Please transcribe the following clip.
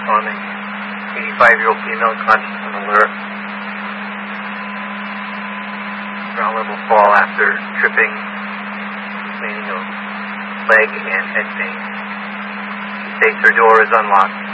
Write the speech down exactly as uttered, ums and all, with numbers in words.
on a eighty-five-year-old female conscious and alert. Ground level fall after tripping, complaining of leg and head pain. She states her door is unlocked.